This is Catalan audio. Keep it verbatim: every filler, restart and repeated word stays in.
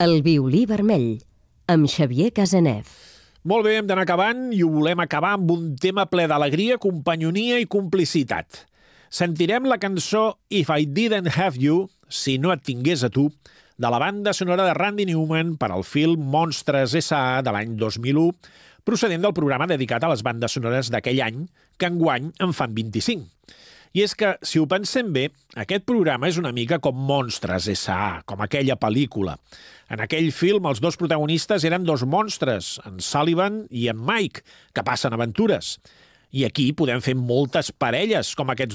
El violí vermell, amb Xavier Casanev. Molt bé, hem d'anar acabant i ho volem acabar amb un tema ple d'alegria, companyonia i complicitat. Sentirem la cançó If I Didn't Have You, si no et tingués a tu, de la banda sonora de Randy Newman per al film Monstres S A de l'any dos mil u, procedent del programa dedicat a les bandes sonores d'aquell any, que enguany en fan vint-i-cinc. I és que, si ho pensem bé, aquest programa és una mica com Monstres S A, com aquella pel·lícula. En aquell film, els dos protagonistes eren dos monstres, en Sullivan i en Mike, que passen aventures. I aquí podem fer moltes parelles, com aquests